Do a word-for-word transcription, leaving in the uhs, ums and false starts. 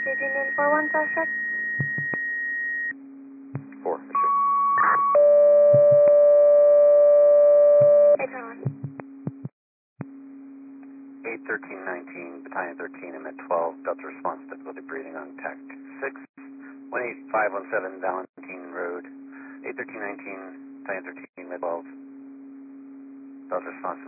Staging in four one, flash check. four, for sure. Hey, turn on. eight thirteen nineteen, Battalion thirteen, M at twelve, Delta response, difficulty breathing on T A C six, one eight five one seven, Valentine Road, eight thirteen nineteen, Battalion thirteen, M at twelve, Delta response.